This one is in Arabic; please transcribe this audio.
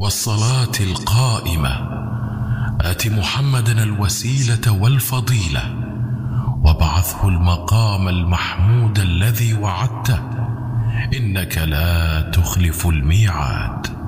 والصلاة القائمة آت محمدا الوسيلة والفضيلة وابعثه المقام المحمود الذي وعدته إنك لا تخلف الميعاد.